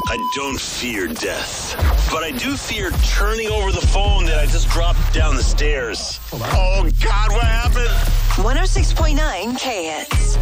I don't fear death, but I do fear turning over the phone that I just dropped down the stairs. Oh, God, what happened? 106.9 KHits.